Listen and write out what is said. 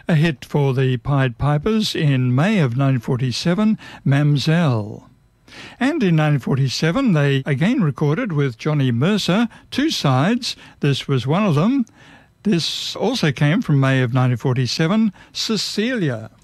A hit for the Pied Pipers in May of 1947, Mamselle. And in 1947 they again recorded with Johnny Mercer, Two Sides. This was one of them. This also came from May of 1947, Cecilia.